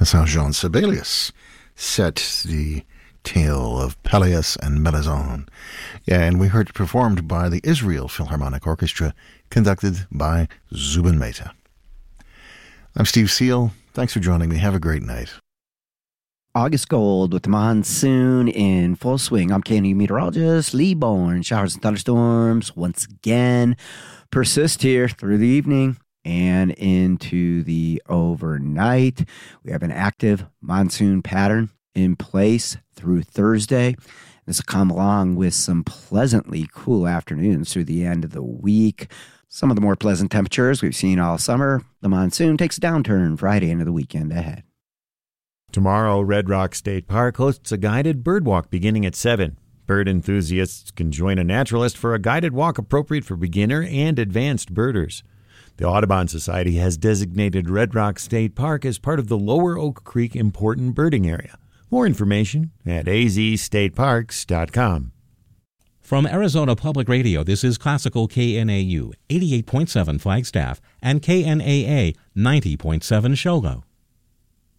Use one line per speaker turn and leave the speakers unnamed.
That's how Jean Sibelius set the tale of Peleus and Melisande. Yeah, and we heard it performed by the Israel Philharmonic Orchestra, conducted by Zubin Mehta. I'm Steve Seal. Thanks for joining me. Have a great night.
August Gold with the monsoon in full swing. I'm KNU meteorologist Lee Bourne. Showers and thunderstorms once again persist here through the evening and into the overnight. We have an active monsoon pattern in place through Thursday. This will come along with some pleasantly cool afternoons through the end of the week. Some of the more pleasant temperatures we've seen all summer. The monsoon takes a downturn Friday into the weekend ahead.
Tomorrow, Red Rock State Park hosts a guided bird walk beginning at 7. Bird enthusiasts can join a naturalist for a guided walk appropriate for beginner and advanced birders. The Audubon Society has designated Red Rock State Park as part of the Lower Oak Creek Important Birding Area. More information at azstateparks.com.
From Arizona Public Radio, this is Classical KNAU 88.7 Flagstaff and KNAA 90.7 Shogo.